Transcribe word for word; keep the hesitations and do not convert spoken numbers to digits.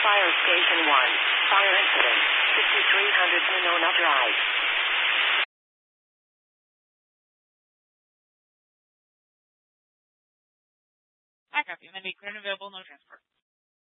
Fire Station one. Fire incident. fifty-three hundred Winona Drive. I copy. Maybe clear and available, no transfer.